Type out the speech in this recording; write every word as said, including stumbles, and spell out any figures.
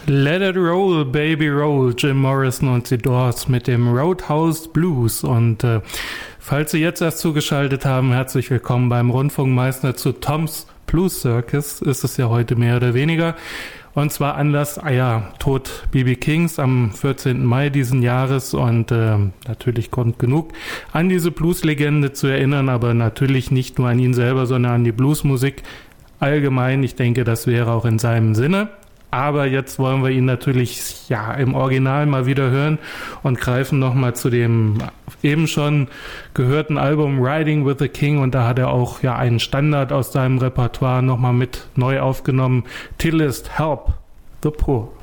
Let It Roll, Baby Roll, Jim Morrison und The Doors mit dem Roadhouse Blues. Und äh, falls Sie jetzt erst zugeschaltet haben, herzlich willkommen beim Rundfunkmeister zu Tom's Blues Circus. Ist es ja heute mehr oder weniger. Und zwar Anlass, ah ja, Tod B B Kings am vierzehnten Mai diesen Jahres und äh, natürlich Grund genug, an diese Blues-Legende zu erinnern, aber natürlich nicht nur an ihn selber, sondern an die Bluesmusik allgemein. Ich denke, das wäre auch in seinem Sinne. Aber jetzt wollen wir ihn natürlich ja im Original mal wieder hören und greifen nochmal zu dem eben schon gehörten Album Riding with the King, und da hat er auch ja einen Standard aus seinem Repertoire nochmal mit neu aufgenommen. Tillist Help the Poor.